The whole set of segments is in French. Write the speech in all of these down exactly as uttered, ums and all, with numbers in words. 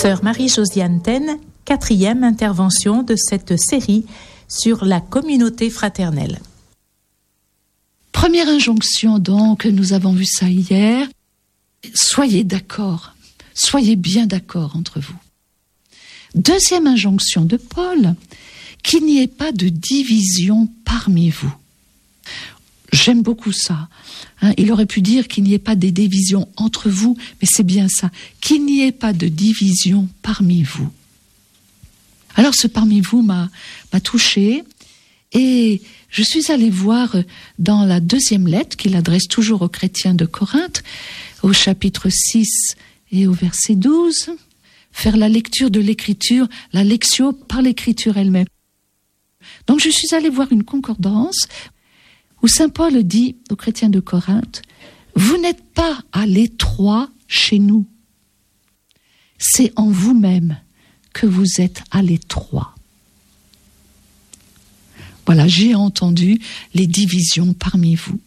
Sœur Marie-Josiane Taine, quatrième intervention de cette série sur la communauté fraternelle. Première injonction donc, nous avons vu ça hier, soyez d'accord, soyez bien d'accord entre vous. Deuxième injonction de Paul, qu'il n'y ait pas de division parmi vous. J'aime beaucoup ça. Hein, il aurait pu dire qu'il n'y ait pas de division entre vous, mais c'est bien ça, qu'il n'y ait pas de division parmi vous. Alors ce parmi vous m'a, m'a touchée et je suis allée voir dans la deuxième lettre qu'il adresse toujours aux chrétiens de Corinthe, au chapitre six et au verset douze, faire la lecture de l'écriture, la lectio par l'écriture elle-même. Donc je suis allée voir une concordance où saint Paul dit aux chrétiens de Corinthe, « Vous n'êtes pas à l'étroit chez nous, c'est en vous-même que vous êtes à l'étroit. » Voilà, j'ai entendu les divisions parmi vous.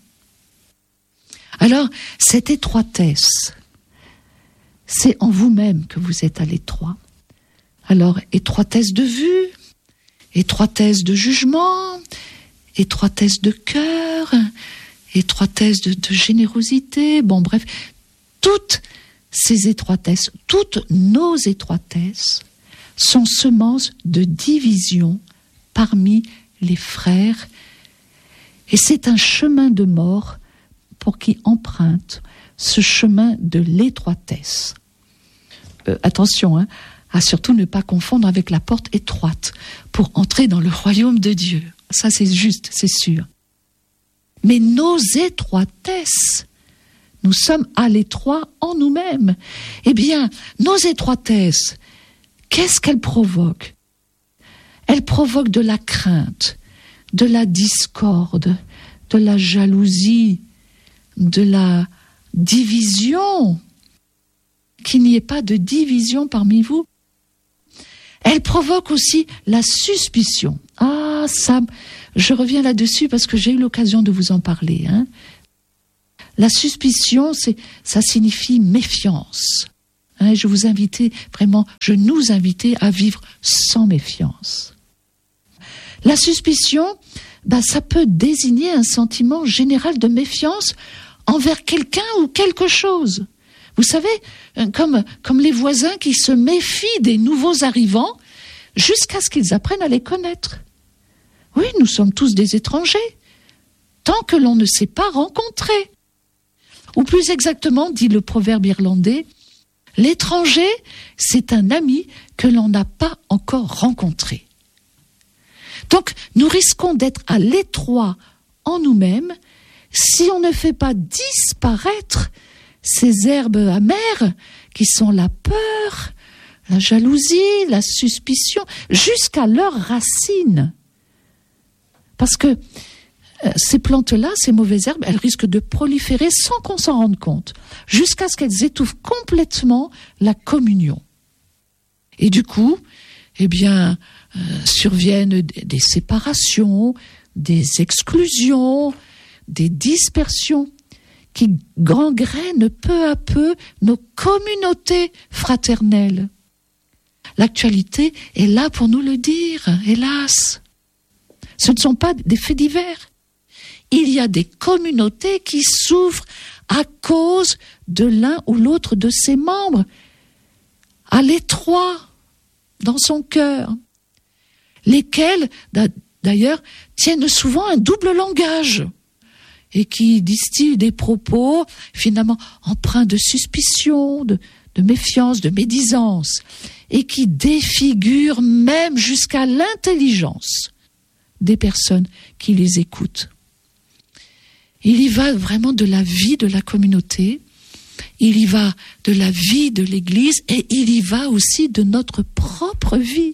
Alors, cette étroitesse, c'est en vous-même que vous êtes à l'étroit. Alors, étroitesse de vue, étroitesse de jugement, étroitesse de cœur, étroitesse de, de générosité, bon bref, toutes ces étroitesses, toutes nos étroitesses sont semences de division parmi les frères, et c'est un chemin de mort pour qui emprunte ce chemin de l'étroitesse. Euh, attention, hein, à surtout ne pas confondre avec la porte étroite pour entrer dans le royaume de Dieu. Ça, c'est juste, c'est sûr. Mais nos étroitesses, nous sommes à l'étroit en nous-mêmes. Eh bien, nos étroitesses, qu'est-ce qu'elles provoquent ? Elles provoquent de la crainte, de la discorde, de la jalousie, de la division. Qu'il n'y ait pas de division parmi vous. Elle provoque aussi la suspicion. Ah, ça, je reviens là-dessus parce que j'ai eu l'occasion de vous en parler. Hein. La suspicion, c'est, ça signifie méfiance. Hein, je vous invitais vraiment, je nous invitais à vivre sans méfiance. La suspicion, ben, ça peut désigner un sentiment général de méfiance envers quelqu'un ou quelque chose. Vous savez, comme, comme les voisins qui se méfient des nouveaux arrivants jusqu'à ce qu'ils apprennent à les connaître. Oui, nous sommes tous des étrangers, tant que l'on ne s'est pas rencontrés. Ou plus exactement, dit le proverbe irlandais, l'étranger, c'est un ami que l'on n'a pas encore rencontré. Donc, nous risquons d'être à l'étroit en nous-mêmes si on ne fait pas disparaître ces herbes amères qui sont la peur, la jalousie, la suspicion, jusqu'à leurs racines. Parce que euh, ces plantes-là, ces mauvaises herbes, elles risquent de proliférer sans qu'on s'en rende compte, jusqu'à ce qu'elles étouffent complètement la communion. Et du coup, eh bien, euh, surviennent des, des séparations, des exclusions, des dispersions, qui gangrènent peu à peu nos communautés fraternelles. L'actualité est là pour nous le dire, hélas. Ce ne sont pas des faits divers. Il y a des communautés qui souffrent à cause de l'un ou l'autre de ses membres, à l'étroit, dans son cœur, lesquels, d'ailleurs, tiennent souvent un double langage, et qui distillent des propos finalement empreints de suspicion, de, de méfiance, de médisance, et qui défigurent même jusqu'à l'intelligence des personnes qui les écoutent. Il y va vraiment de la vie de la communauté, il y va de la vie de l'Église, et il y va aussi de notre propre vie.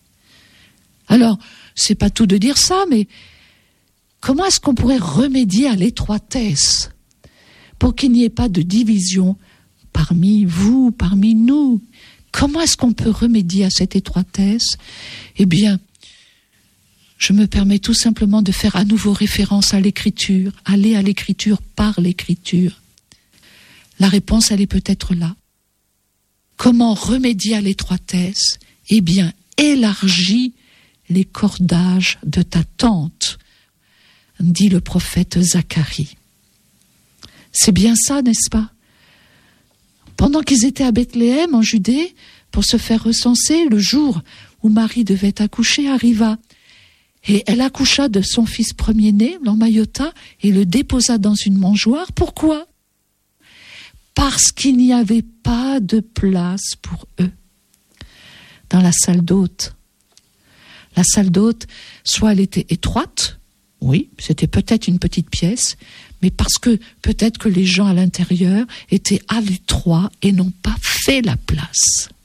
Alors, c'est pas tout de dire ça, mais comment est-ce qu'on pourrait remédier à l'étroitesse pour qu'il n'y ait pas de division parmi vous, parmi nous? Comment est-ce qu'on peut remédier à cette étroitesse? Eh bien, je me permets tout simplement de faire à nouveau référence à l'écriture, aller à l'écriture par l'écriture. La réponse, elle est peut-être là. Comment comment remédier à l'étroitesse? Eh bien, élargis les cordages de ta tente, dit le prophète Zacharie. C'est bien ça, n'est-ce pas? Pendant qu'ils étaient à Bethléem, en Judée, pour se faire recenser, le jour où Marie devait accoucher arriva. Et elle accoucha de son fils premier-né, l'emmaillota, et le déposa dans une mangeoire. Pourquoi? Parce qu'il n'y avait pas de place pour eux dans la salle d'hôte. La salle d'hôte, soit elle était étroite, oui, c'était peut-être une petite pièce, mais parce que peut-être que les gens à l'intérieur étaient à l'étroit et n'ont pas fait la place.